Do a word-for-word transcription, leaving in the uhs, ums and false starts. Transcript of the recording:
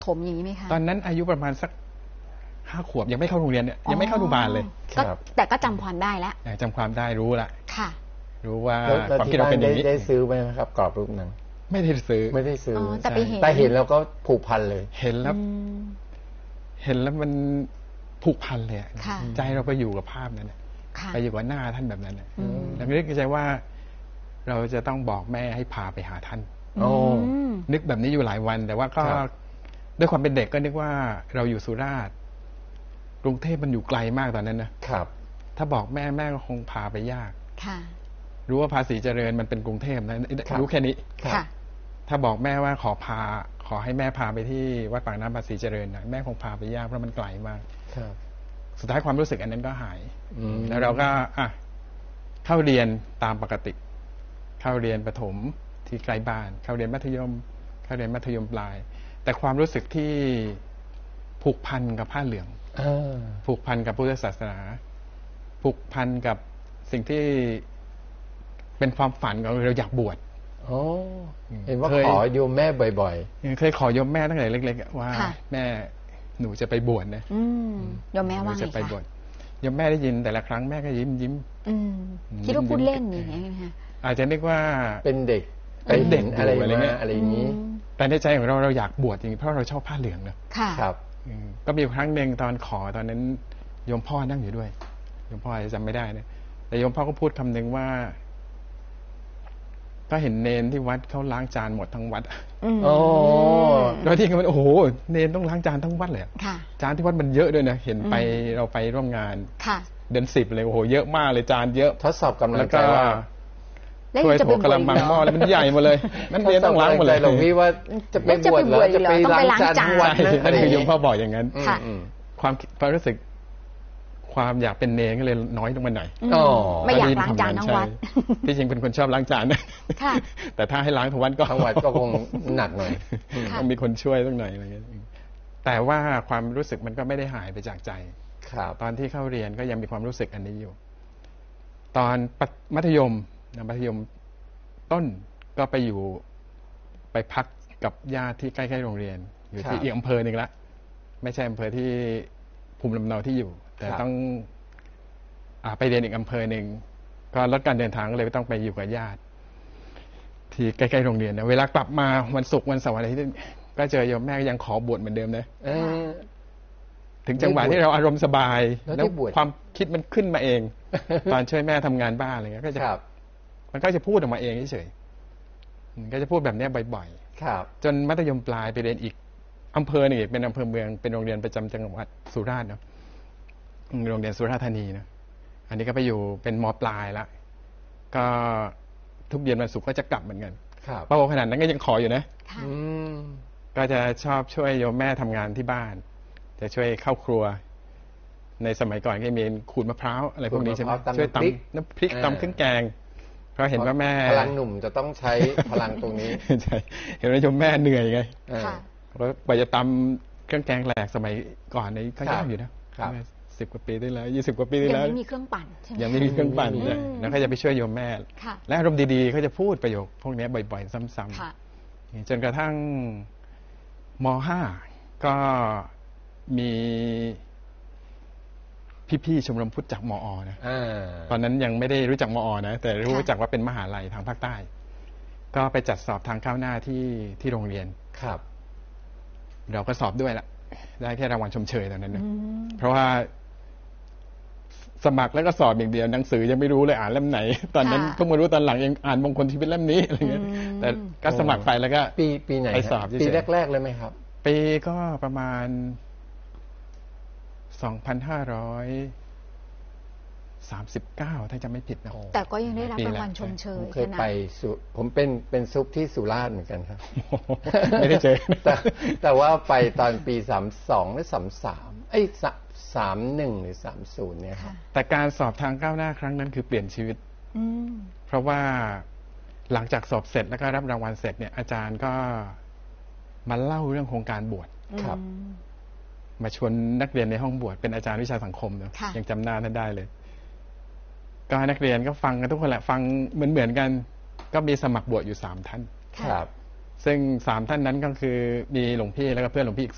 ถมอย่างนี้ไหมคะตอนนั้นอายุประมาณสักห้าขวบยังไม่เข้าโรงเรียนเนี่ยยังไม่เข้าอนุบาลเลยแต่ก็จำความได้แล้วจำความได้รู้ละค่ะรู้ว่าความคิดเราเป็นอย่างนี้ได้ซื้อไหมครับกรอบรูปนั้นไม่ได้ซื้อไม่ได้ซื้อแต่ไปเห็นแต่เห็นแล้วก็ผูกพันเลยเห็นแล้วเห็นแล้วมันผูกพันเลยใจเราไปอยู่กับภาพนั้นไปอยู่กับหน้าท่านแบบนั้นแล้วนึกในใจว่าเราจะต้องบอกแม่ให้พาไปหาท่านนึกแบบนี้อยู่หลายวันแต่ว่าก็ด้วยความเป็นเด็กก็นึกว่าเราอยู่สุราษฎร์กรุงเทพมันอยู่ไกลมากตอนนั้นนะครับถ้าบอกแม่แม่ก็คงพาไปยากค่ะรู้ว่าภาษีเจริญมันเป็นกรุงเทพนะรู้แค่นี้ค่ะถ้าบอกแม่ว่าขอพาขอให้แม่พาไปที่วัดปากน้ำภาษีเจริญนะแม่คงพาไปยากเพราะมันไกลมากครับสุดท้ายความรู้สึกอันนั้นก็หายแล้วเราก็อ่ะเข้าเรียนตามปกติเข้าเรียนประถมที่ใกล้บ้านเข้าเรียนมัธยมเข้าเรียนมัธยมปลายแต่ความรู้สึกที่ผูกพันกับผ้าเหลืองผูกพันกับพุทธศาสนาผูกพันกับสิ่งที่เป็นความฝันของเราอยากบวชอ๋อเห็นว่าขอโยมแม่บ่อยๆเคยขอโยมแม่ตั้งแต่เล็กๆว่าแม่หนูจะไปบวชนะโยมแม่ว่าไงจะไปบวชโยมแม่ได้ยินแต่ละครั้งแม่ก็ยิ้มยิ้มคิดว่าพูดเล่นอย่างนี้ไหมอาจจะนึกว่าเป็นเด็กเป็นเด็กอะไรอะไรเงี้ยอะไรอย่างนี้แต่ในใจของเราเราอยากบวชจริงเพราะเราชอบผ้าเหลืองนะครับก็มีครั้งหนึ่งตอนขอตอนนั้นโยมพ่อนั่งอยู่ด้วยโยมพ่อจำไม่ได้นะแต่โยมพ่อก็พูดคำหนึ่งว่าก็เห็นเนนที่วัดเขาล้างจานหมดทั้งวัดโอ้แล้วที่มันโอ้โหเนนต้องล้างจานทั้งวัดเลยจานที่วัดมันเยอะด้วยนะเห็นไปเราไปร่วมงานเดือนสิบเลยโอ้โหเยอะมากเลยจานเยอะทดสอบกำลังใจว่าช่วยโถกระมังหม้อแล้วมันใหญ่หมดเลยนั่นเนนต้องล้างหมดเลยหลวงพี่ว่าจะไปบวชแล้วจะไปล้างจานทั้งวัดนั่นคือโยมพ่อบอกอย่างนั้นความความรู้สึกความอยากเป็นเนรก็เลยน้อยลงมาหน่อยไม่อยากล้างจานทั้งวัดที่จริงเป็นคนชอบล้างจานนะแต่ถ้าให้ล้างทั้งวัดก็ทั้งวัดก็คงหนักหน่อยต้องมีคนช่วยสักหน่อยอะไรเงี้ยแต่ว่าความรู้สึกมันก็ไม่ได้หายไปจากใจตอนที่เข้าเรียนก็ยังมีความรู้สึกอันนี้อยู่ตอนมัธยมมัธยมต้นก็ไปอยู่ไปพักกับญาติที่ใกล้ๆโรงเรียนอยู่ที่อีกอำเภอหนึ่งละไม่ใช่อำเภอที่ภูมิลำเนาที่อยู่แต่ต้องอ่าไปเรียนอีกอำเภอหนึ่งก็ลดการเดินทางก็เลยต้องไปอยู่กับญาติที่ใกล้ๆโรงเรียนนะเวลากลับมาวันศุกร์วันเสาร์อะไรที่ก็เจอโยมแม่ก็ยังขอบวชเหมือนเดิมนะถึงจังหวะที่เราอารมณ์สบายแล้วความคิดมันขึ้นมาเองตอนช่วยแม่ทำงานบ้านอะไรเงี้ยก็จะมันก็จะพูดออกมาเองเฉยๆก็จะพูดแบบนี้บ่อยๆจนมัธยมปลายไปเรียนอีกอำเภอหนึ่งเป็นอำเภอเมืองเป็นโรงเรียนประจำจังหวัดสุราษฎร์เนาะโรงเรียนสุราษฎร์ธานีนะอันนี้ก็ไปอยู่เป็นม.ปลายละก็ทุกเย็นวันศุกร์ก็จะกลับเหมือนกันเพราะว่าขนาดนั้นก็ยังขออยู่นะก็จะชอบช่วยโยมแม่ทำงานที่บ้านจะช่วยเข้าครัวในสมัยก่อนก็มีขูดมะพร้าวอะไรพวกนี้ใช่ไหมช่วยตำน้ำพริกตำเครื่องแกงเพราะเห็นว่าแม่พลังหนุ่มจะต้องใช้พลังตรงนี้ใช่เห็นว่าโยมแม่เหนื่อยไงเพราะกว่าจะตำเครื่องแกงแหลกสมัยก่อนนี้ก็ยากอยู่นะสิบกว่าปีได้แล้วยี่สิบกว่าปีได้แล้วยังไม่มีเครื่องปั่นใช่ไหมยังไม่มีเครื่องปั่นเลยแล้วก็จะไปช่วยโยมแม่และอารมณ์ดีๆเขาจะพูดประโยคพวกนี้บ่อยๆซ้ำๆจนกระทั่งม.ห้าก็มีพี่ๆชมรมพุทธจากมอนะตอนนั้นยังไม่ได้รู้จักมอนะแต่รู้จักว่าเป็นมหาลัยทางภาคใต้ก็ไปจัดสอบทางก้าวหน้าที่ที่โรงเรียนครับเราก็สอบด้วยละได้แค่รางวัลชมเชยตอนนั้นนะเพราะว่าสมัครแล้วก็สอบอย่างเดียวหนังสือยังไม่รู้เลยอ่านเล่มไหนตอนนั้นเพิ่งมารู้ตอนหลังยังอ่านมงคลชีวิตเล่มนี้อะไรเงี้ยแต่ก็สมัครไปแล้วก็ปีปีไหนไปสอบปีแรกๆเลยไหมครับปีก็ประมาณสองพันห้าร้อยสามสิบเก้าถ้าจะไม่ผิดนะแต่ก็ยังได้รับรางวัลชมเชยเคยไปสุผมเป็นเป็นซุปที่สุราษฎร์เหมือนกันครับไม่ได้เจอแต่แต่ว่าไปตอนปีสามสองหรือสามสามไอ้สามหนึ่งหรือสามศูนย์เนี่ยครับแต่การสอบทางก้าวหน้าครั้งนั้นคือเปลี่ยนชีวิตเพราะว่าหลังจากสอบเสร็จแล้วก็รับรางวัลเสร็จเนี่ยอาจารย์ก็มาเล่าเรื่องโครงการบวชครับมาชวนนักเรียนในห้องบวชเป็นอาจารย์วิชาสังคมเนาะยังจำหน้าท่านได้เลยก็นักเรียนก็ฟังกันทุกคนแหละฟังเหมือนเหมือนกันก็มีสมัครบวชอยู่สามท่านครับซึ่งสามท่านนั้นก็คือมีหลวงพี่แล้วก็เพื่อนหลวงพี่อีก